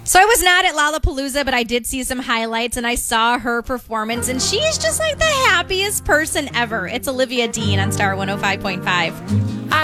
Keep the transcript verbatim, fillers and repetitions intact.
So I was not at Lollapalooza, but I did see some highlights and I saw her performance, and she is just like the happiest person ever. It's Olivia Dean on Star one oh five point five.